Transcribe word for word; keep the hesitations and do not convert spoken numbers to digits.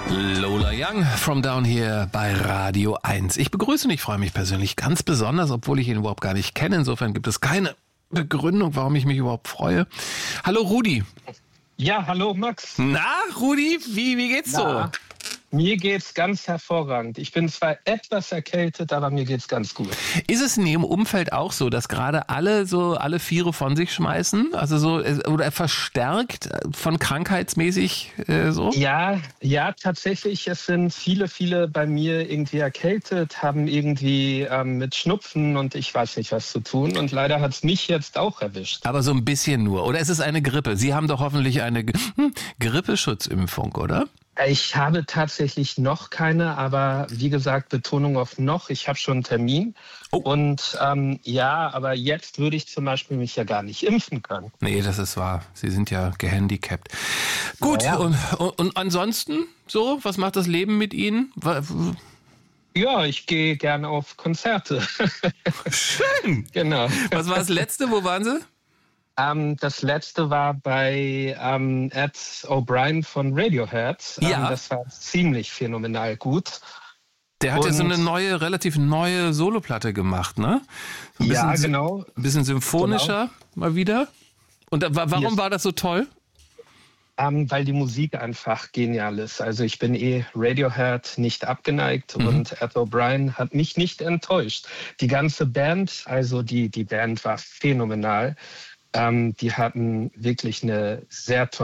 Lola Young from Down Here bei Radio eins. Ich begrüße und ich freue mich persönlich ganz besonders, obwohl ich ihn überhaupt gar nicht kenne. Insofern gibt es keine Begründung, warum ich mich überhaupt freue. Hallo Rudi. Ja, hallo Max. Na, Rudi, wie, wie geht's Na, so? Mir geht's ganz hervorragend. Ich bin zwar etwas erkältet, aber mir geht's ganz gut. Ist es in Ihrem Umfeld auch so, dass gerade alle so alle Viere von sich schmeißen? Also so oder verstärkt von krankheitsmäßig äh, so? Ja, ja, tatsächlich. Es sind viele, viele bei mir irgendwie erkältet, haben irgendwie ähm, mit Schnupfen und ich weiß nicht was zu tun. Und leider hat's mich jetzt auch erwischt. Aber so ein bisschen nur. Oder ist es eine Grippe? Sie haben doch hoffentlich eine hm, Grippeschutzimpfung, oder? Ich habe tatsächlich noch keine, aber wie gesagt, Betonung auf noch. Ich habe schon einen Termin. Oh. Und ähm, ja, aber jetzt würde ich zum Beispiel mich ja gar nicht impfen können. Nee, das ist wahr. Sie sind ja gehandicapt. Gut, Ja, ja. Und, und, und ansonsten so, was macht das Leben mit Ihnen? Ja, ich gehe gerne auf Konzerte. Schön. Genau. Was war das letzte? Wo waren Sie? Ähm, das letzte war bei ähm, Ed O'Brien von Radiohead. Ähm, Ja. Das war ziemlich phänomenal gut. Der hat ja so Und- eine neue, relativ neue Soloplatte gemacht, ne? So ein Ja, bisschen, genau. Ein bisschen symphonischer mal wieder. Und da, wa- warum Yes. war das so toll? Ähm, weil die Musik einfach genial ist. Also ich bin eh Radiohead nicht abgeneigt Mhm. und Ed O'Brien hat mich nicht enttäuscht. Die ganze Band, also die, die Band war phänomenal. Ähm, die hatten wirklich eine sehr tolle